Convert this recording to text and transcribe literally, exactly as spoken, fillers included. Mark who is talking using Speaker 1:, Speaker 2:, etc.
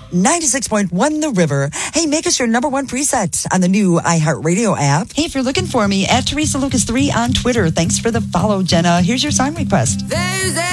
Speaker 1: ninety-six point one The River. Hey, make us your number one preset on the new iHeartRadio app.
Speaker 2: Hey, if you're looking for me, at Teresa Lucas three on Twitter. Thanks for the follow, Jenna. Here's your song request.
Speaker 3: There's